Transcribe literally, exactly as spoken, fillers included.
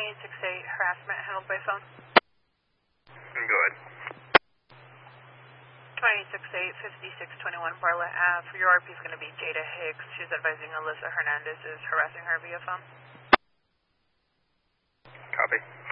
twenty-eight sixty-eight, harassment handled by phone. Go ahead. twenty-eight sixty-eight, fifty-six twenty-one Bartlett Ave. Your R P is going to be Jada Hicks. She's advising Alyssa Hernandez is harassing her via phone. Copy.